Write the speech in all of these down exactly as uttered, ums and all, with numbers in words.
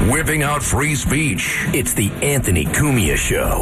whipping out free speech. It's the Anthony Cumia Show.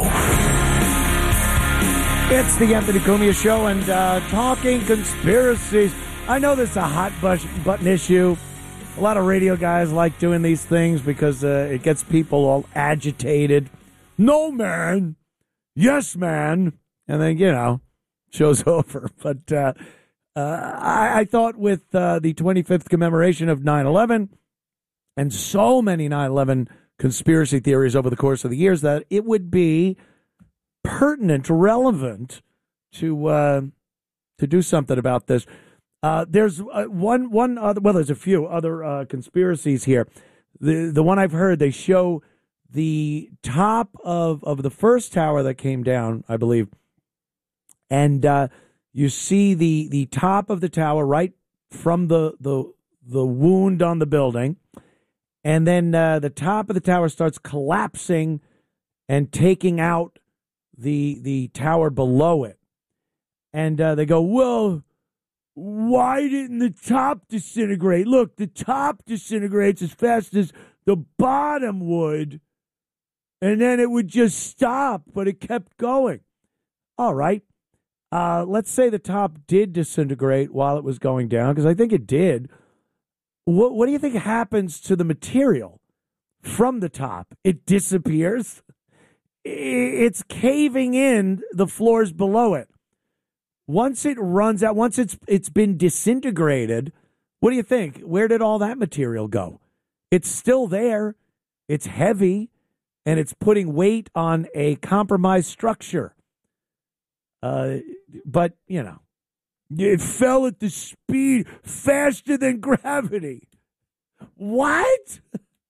It's the Anthony Cumia Show, and uh, talking conspiracies. I know this is a hot button issue. A lot of radio guys like doing these things because uh, it gets people all agitated. No, man. Yes, man. And then, you know, show's over. But uh, uh, I, I thought with uh, the twenty-fifth commemoration of nine eleven and so many nine eleven conspiracy theories over the course of the years that it would be pertinent, relevant to uh, to do something about this. Uh, there's uh, one one other. Well, there's a few other uh, conspiracies here. The the one I've heard, they show the top of of the first tower that came down, I believe, and uh, you see the the top of the tower right from the the the wound on the building, and then uh, the top of the tower starts collapsing and taking out the the tower below it, and uh, they go, well, why didn't the top disintegrate? Look, the top disintegrates as fast as the bottom would, and then it would just stop, but it kept going. All right, uh, let's say the top did disintegrate while it was going down, because I think it did. What, what do you think happens to the material from the top? It disappears. It's caving in the floors below it. Once it runs out, once it's it's been disintegrated, what do you think? Where did all that material go? It's still there. It's heavy, and it's putting weight on a compromised structure. Uh, but, you know, it fell at the speed faster than gravity. What?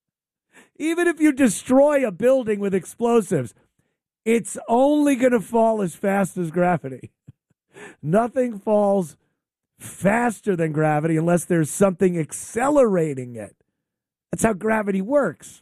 Even if you destroy a building with explosives, it's only going to fall as fast as gravity. Nothing falls faster than gravity unless there's something accelerating it. That's how gravity works.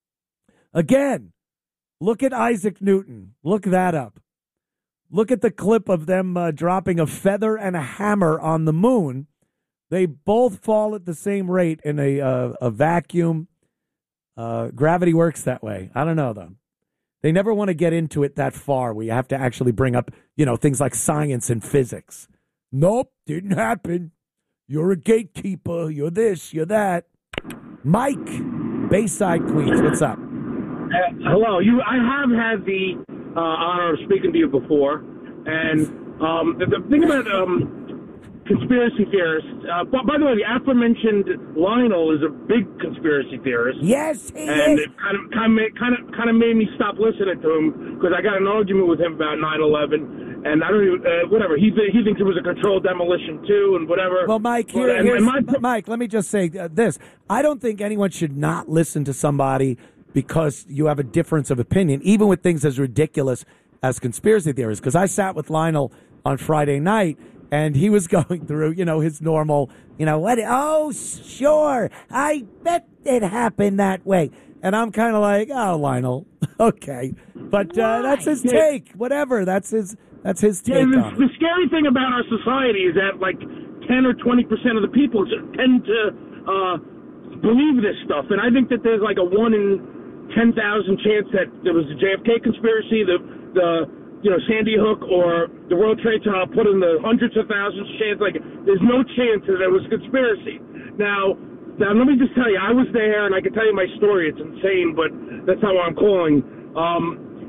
Again, look at Isaac Newton. Look that up. Look at the clip of them uh, dropping a feather and a hammer on the moon. They both fall at the same rate in a, uh, a vacuum. Uh, gravity works that way. I don't know, though. They never want to get into it that far where you have to actually bring up, you know, things like science and physics. Nope, didn't happen. You're a gatekeeper. You're this, you're that. Mike, Bayside, Queens, what's up? Uh, hello. You. I have had the uh, honor of speaking to you before. And um, the, the thing about um, conspiracy theorists, uh, by, by the way, the aforementioned Lionel is a big conspiracy theorist. Yes, he and is. it kind of, kind of, made, kind of, kind of made me stop listening to him because I got an argument with him about nine eleven, and I don't even, uh, whatever. He he thinks it was a controlled demolition too, and whatever. Well, Mike, here, and, here's, and my, Mike, let me just say uh, this: I don't think anyone should not listen to somebody because you have a difference of opinion, even with things as ridiculous as conspiracy theories. Because I sat with Lionel on Friday night. And he was going through, you know, his normal, you know, what? Oh, sure. I bet it happened that way. And I'm kind of like, oh, Lionel, okay. But uh, that's his take. Whatever. That's his That's his take yeah, the, on it. The scary thing about our society is that, like, ten or twenty percent of the people tend to uh, believe this stuff. And I think that there's, like, a one in ten thousand chance that there was the J F K conspiracy, the the... you know, Sandy Hook or the World Trade Center, I'll put in the hundreds of thousands chance. Like, there's no chance that it was a conspiracy. Now, now let me just tell you, I was there, and I can tell you my story. It's insane, but that's not why I'm calling. Um,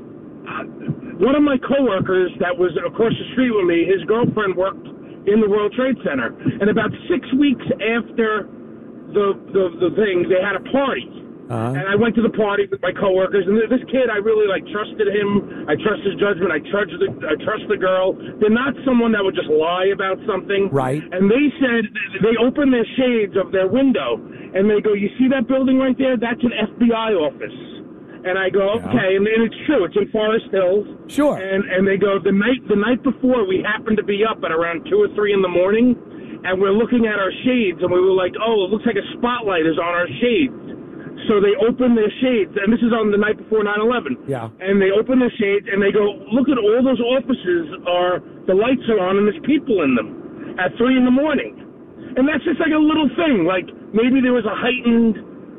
one of my coworkers that was across the street with me, his girlfriend worked in the World Trade Center, and about six weeks after the the, the thing, they had a party. Uh-huh. And I went to the party with my coworkers, and this kid, I really like trusted him. I trust his judgment. I trust the, I trust the girl. They're not someone that would just lie about something. Right. And they said they opened their shades of their window, and they go, "You see that building right there? That's an F B I office." And I go, "Okay," yeah. and, and it's true. It's in Forest Hills. Sure. And and they go, the night the night before, we happened to be up at around two or three in the morning, and we're looking at our shades, and we were like, "Oh, it looks like a spotlight is on our shades." So they open their shades, and this is on the night before nine eleven. Yeah. And they open their shades, and they go, "Look at all those offices are, the lights are on, and there's people in them at three in the morning." And that's just like a little thing. Like, maybe there was a heightened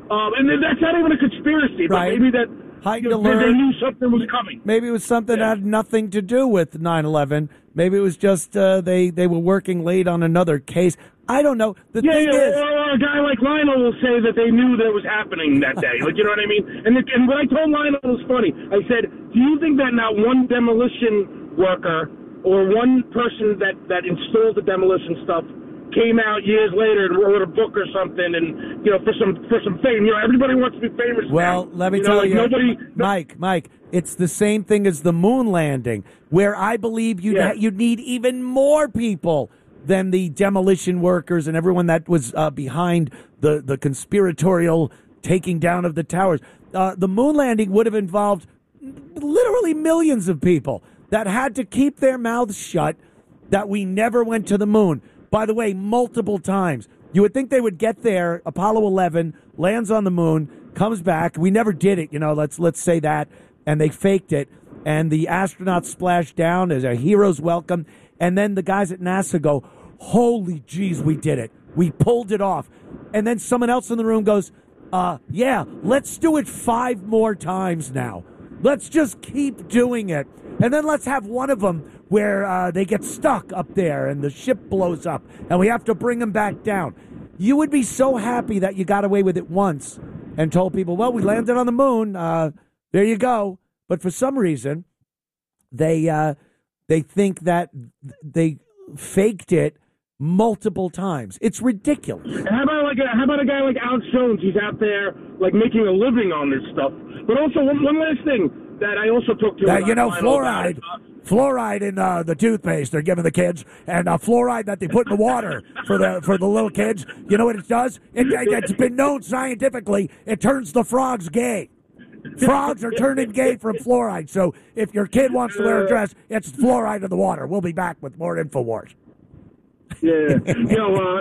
Um, and then that's not even a conspiracy, but Right. maybe that Heightened you know, they, alert. they knew something was coming. Maybe it was something Yeah. that had nothing to do with nine eleven. Maybe it was just uh, they, they were working late on another case. I don't know. The Yeah, thing yeah, is, or a guy like Lionel will say that they knew that it was happening that day. Like, you know what I mean? And, it, and what I told Lionel was funny. I said, do you think that not one demolition worker or one person that, that installed the demolition stuff came out years later and wrote a book or something and, you know, for some for some fame? You know, everybody wants to be famous well, now. let me you know, tell like you, nobody, Mike, Mike, it's the same thing as the moon landing, where I believe you'd, Yeah. ha- you'd need even more people than the demolition workers and everyone that was uh, behind the, the conspiratorial taking down of the towers. Uh, the moon landing would have involved literally millions of people that had to keep their mouths shut that we never went to the moon. By the way, multiple times. You would think they would get there, Apollo eleven lands on the moon, comes back. We never did it, you know, let's let's say that. And they faked it. And the astronauts splashed down as a hero's welcome. And then the guys at NASA go, holy jeez, we did it. We pulled it off. And then someone else in the room goes, uh, yeah, let's do it five more times now. Let's just keep doing it. And then let's have one of them where uh, they get stuck up there and the ship blows up and we have to bring them back down. You would be so happy that you got away with it once and told people, well, we landed on the moon. Uh, there you go. But for some reason, they uh, they think that they faked it multiple times. It's ridiculous. And how about like a, how about a guy like Alex Jones? He's out there like making a living on this stuff. But also one, one last thing that I also talked to That, you know, Lionel fluoride, about, uh, fluoride in uh, the toothpaste they're giving the kids, and uh, fluoride that they put in the water for the for the little kids. You know what it does? It, it's been known scientifically. It turns the frogs gay. Frogs are turning gay from fluoride. So if your kid wants to wear a dress, it's fluoride in the water. We'll be back with more InfoWars. Yeah, you know, uh,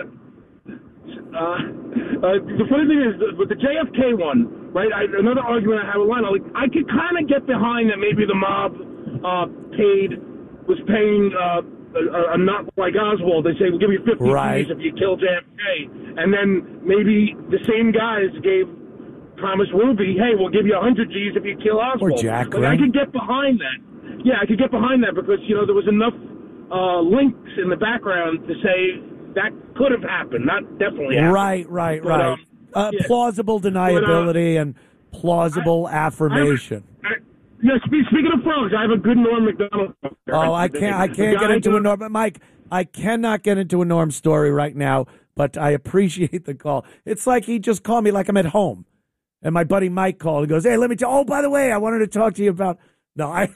uh, uh, the funny thing is with the J F K one, right? I, another argument I have with Lionel, like, I could kind of get behind that maybe the mob uh, paid was paying uh, a, a nut like Oswald. They say we'll give you fifty Right. G's if you kill J F K, and then maybe the same guys gave Thomas Ruby, hey, we'll give you one hundred G's if you kill Oswald. Or Jack Like, I Ring. could get behind that. Yeah, I could get behind that because, you know, there was enough uh, links in the background to say that could have happened, not definitely happened. Right, right, But, right. um, uh, yeah. Plausible deniability and plausible affirmation. I, I, yeah, spe- speaking of frogs, I have a good Norm Macdonald. Oh, I can't. I can't get into a Norm. Mike, I cannot get into a Norm story right now. But I appreciate the call. It's like he just called me like I'm at home, and my buddy Mike called. He goes, "Hey, let me tell. Oh, by the way, I wanted to talk to you about." No, I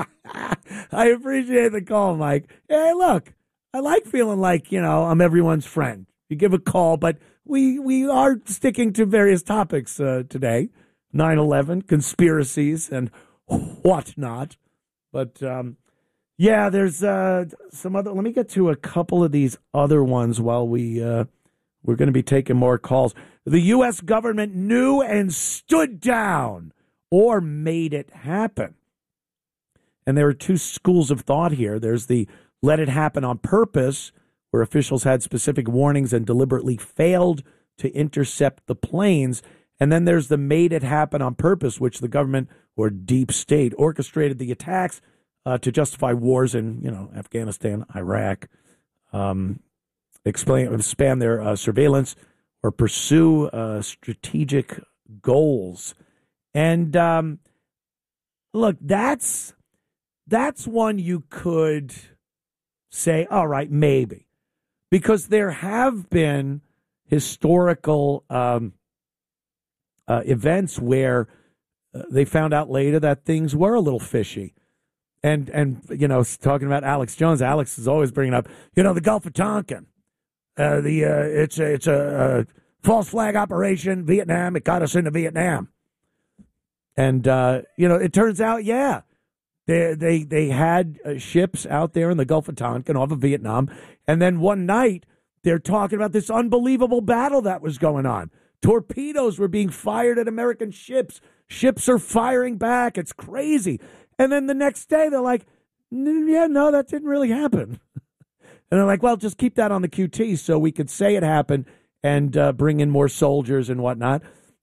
I appreciate the call, Mike. Hey, look, I like feeling like, you know, I'm everyone's friend. You give a call, but we we are sticking to various topics uh, today: nine eleven, conspiracies, and whatnot. But um, yeah, there's uh, some other. Let me get to a couple of these other ones while we uh, we're going to be taking more calls. The U S government knew and stood down or made it happen. And there are two schools of thought here. There's the let it happen on purpose, where officials had specific warnings and deliberately failed to intercept the planes. And then there's the made it happen on purpose, which the government or deep state orchestrated the attacks uh, to justify wars in, you know, Afghanistan, Iraq, um, explain, expand their uh, surveillance or pursue uh, strategic goals. And um, look, that's that's one you could say, all right, maybe, because there have been historical um, uh, events where uh, they found out later that things were a little fishy. And, and you know, talking about Alex Jones, Alex is always bringing up, you know, the Gulf of Tonkin. Uh, the uh, it's a, it's a, a false flag operation, Vietnam. It got us into Vietnam. And, uh, you know, it turns out, yeah, they they, they had uh, ships out there in the Gulf of Tonkin off of Vietnam. And then one night, they're talking about this unbelievable battle that was going on. Torpedoes were being fired at American ships. Ships are firing back. It's crazy. And then the next day, they're like, yeah, no, that didn't really happen. And they're like, well, just keep that on the Q T so we could say it happened and uh, bring in more soldiers and whatnot.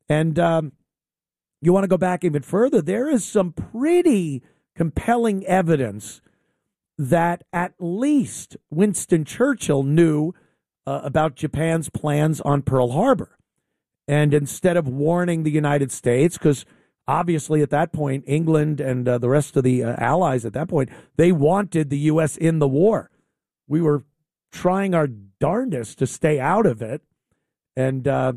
And um, you want to go back even further, there is some pretty compelling evidence that at least Winston Churchill knew uh, about Japan's plans on Pearl Harbor. And instead of warning the United States, because obviously at that point, England and uh, the rest of the uh, allies at that point, they wanted the U S in the war. We were trying our darndest to stay out of it. And uh,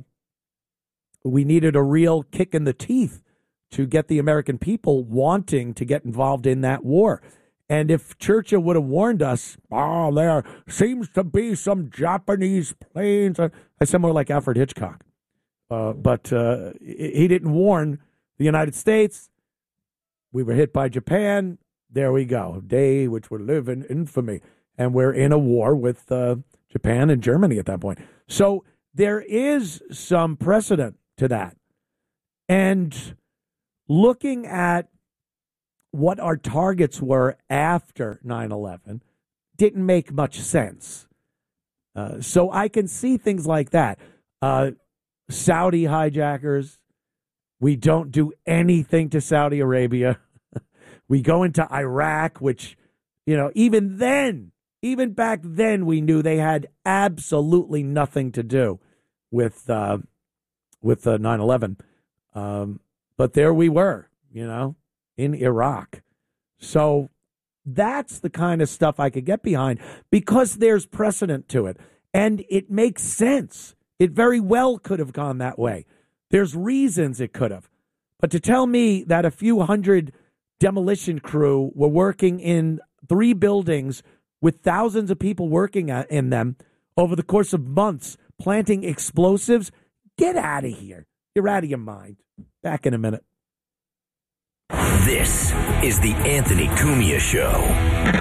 we needed a real kick in the teeth to get the American people wanting to get involved in that war. And if Churchill would have warned us, oh, there seems to be some Japanese planes. I said more like Alfred Hitchcock. Uh, but uh, he didn't warn the United States. We were hit by Japan. There we go. A day which would live in infamy. And we're in a war with uh, Japan and Germany at that point. So there is some precedent to that. And looking at what our targets were after nine eleven didn't make much sense. Uh, so I can see things like that. Uh, Saudi hijackers. We don't do anything to Saudi Arabia. We go into Iraq, which, you know, even then, even back then, we knew they had absolutely nothing to do with uh, with uh, nine eleven. Um, but there we were, you know, in Iraq. So that's the kind of stuff I could get behind because there's precedent to it. And it makes sense. It very well could have gone that way. There's reasons it could have. But to tell me that a few hundred demolition crew were working in three buildings with thousands of people working in them over the course of months, planting explosives, get out of here. You're out of your mind. Back in a minute. This is the Anthony Cumia Show.